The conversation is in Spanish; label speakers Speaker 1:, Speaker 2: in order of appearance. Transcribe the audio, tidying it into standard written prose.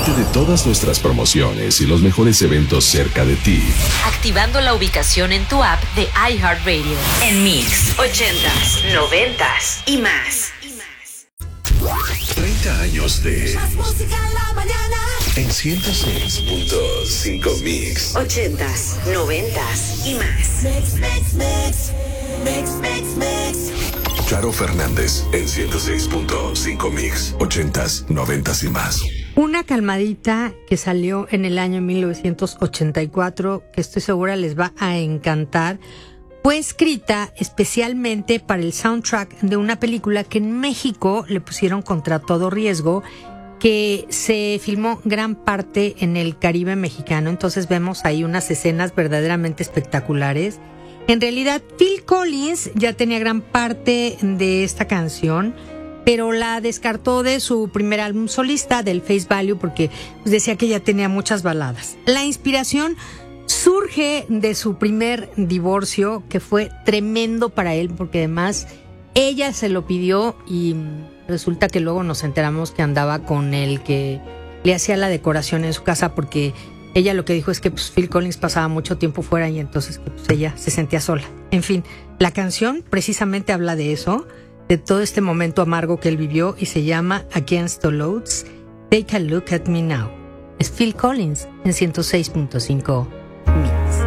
Speaker 1: Entérate de todas nuestras promociones y los mejores eventos cerca de ti.
Speaker 2: Activando la ubicación en tu app de iHeartRadio. En Mix, 80s, 90s y más.
Speaker 1: 30 años de...
Speaker 3: Más música en la mañana.
Speaker 1: En 106.5 Mix.
Speaker 2: 80s, 90s y más.
Speaker 3: Mix, mix, mix. Mix, mix, mix.
Speaker 1: Charo Fernández en 106.5 Mix. 80s, 90s y más.
Speaker 4: Una calmadita que salió en el año 1984, que estoy segura les va a encantar, fue escrita especialmente para el soundtrack de una película que en México le pusieron Contra todo riesgo, que se filmó gran parte en el Caribe mexicano. Entonces vemos ahí unas escenas verdaderamente espectaculares. En realidad, Phil Collins ya tenía gran parte de esta canción, pero la descartó de su primer álbum solista, del Face Value, porque decía que ya tenía muchas baladas. La inspiración surge de su primer divorcio, que fue tremendo para él, porque además ella se lo pidió y resulta que luego nos enteramos que andaba con el que le hacía la decoración en su casa, porque ella lo que dijo es que pues, Phil Collins pasaba mucho tiempo fuera y entonces que, pues, ella se sentía sola. En fin, la canción precisamente habla de eso, de todo este momento amargo que él vivió, y se llama Against All Odds, Take a Look at Me Now. Es Phil Collins en 106.5 Mix.